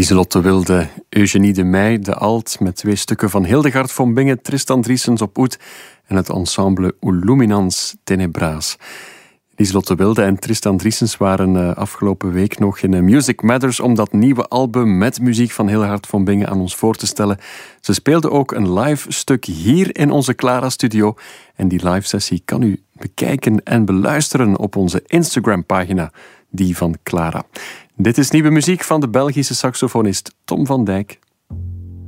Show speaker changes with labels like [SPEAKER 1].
[SPEAKER 1] Lieselotte Wilde, Eugenie de Meij, de alt met 2 stukken van Hildegard von Bingen, Tristan Driessens op oud en het ensemble Illuminans Tenebraas. Lieselotte Wilde en Tristan Driessens waren afgelopen week nog in Music Matters om dat nieuwe album met muziek van Hildegard von Bingen aan ons voor te stellen. Ze speelden ook een live stuk hier in onze Clara-studio en die live sessie kan u bekijken en beluisteren op onze Instagram-pagina, die van Clara. Dit is nieuwe muziek van de Belgische saxofonist Tom van Dijk.